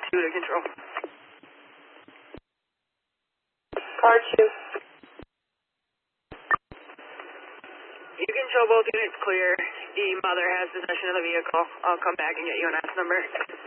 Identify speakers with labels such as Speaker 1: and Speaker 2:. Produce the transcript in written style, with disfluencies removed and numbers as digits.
Speaker 1: 2 to control.
Speaker 2: Car 2.
Speaker 1: You can show both units clear. The mother has possession of the vehicle. I'll come back and get you an S number.